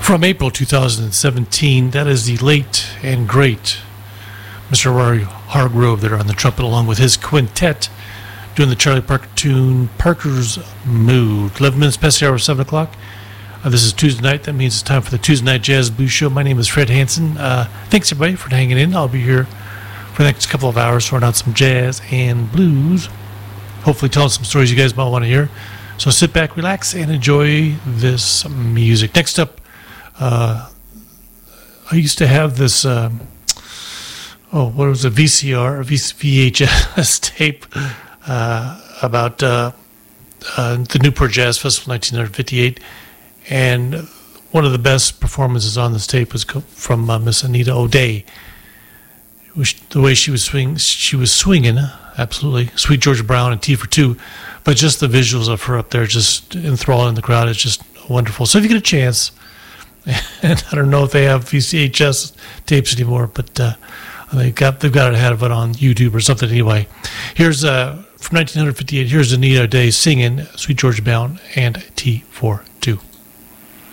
From April 2017, that is the late and great Mr. Rory Hargrove there on the trumpet, along with his quintet, doing the Charlie Parker tune, Parker's Mood. 11 minutes past the hour of 7 o'clock. This is Tuesday night. That means it's time for the Tuesday Night Jazz Blues Show. My name is Fred Hansen. Thanks, everybody, for hanging in. I'll be here for the next couple of hours, sorting out some jazz and blues. Hopefully telling some stories you guys might want to hear. So sit back, relax, and enjoy this music. Next up, I used to have this, what was it, VHS tape about the Newport Jazz Festival 1958. And one of the best performances on this tape was from Miss Anita O'Day. The way she was swinging, absolutely. Sweet Georgia Brown and Tea for Two. But just the visuals of her up there, just enthralling the crowd, is just wonderful. So if you get a chance, and I don't know if they have VHS tapes anymore, but they've got to have it on YouTube or something anyway. Here's from 1958. Here's Anita O'Day singing Sweet Georgia Brown and Tea for